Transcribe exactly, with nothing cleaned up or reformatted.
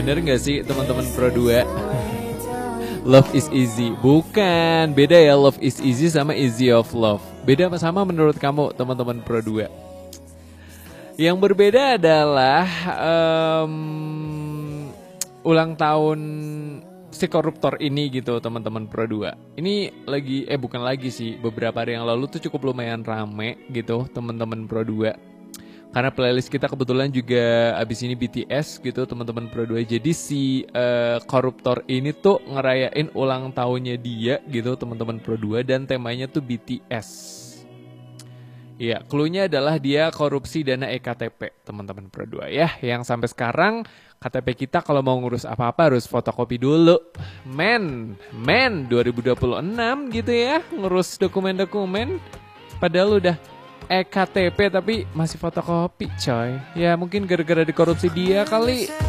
Bener gak sih teman-teman Pro dua? Love is easy. Bukan, beda ya love is easy sama easy of love. Beda apa sama menurut kamu teman-teman Pro dua? Yang berbeda adalah um, ulang tahun si koruptor ini gitu teman-teman Pro dua. Ini lagi, eh bukan lagi sih, beberapa hari yang lalu tuh cukup lumayan rame gitu teman-teman Pro dua. Karena playlist kita kebetulan juga abis ini B T S gitu teman-teman Pro dua. Jadi si uh, koruptor ini tuh ngerayain ulang tahunnya dia gitu teman-teman Pro dua. Dan temanya tuh B T S. Iya, cluenya adalah dia korupsi dana E K T P teman-teman Pro dua ya. Yang sampai sekarang K T P kita kalau mau ngurus apa-apa harus fotokopi dulu. Men, men dua ribu dua puluh enam gitu ya, ngurus dokumen-dokumen. Padahal udah E K T P tapi masih fotokopi coy. Ya mungkin gara-gara dikorupsi dia kali.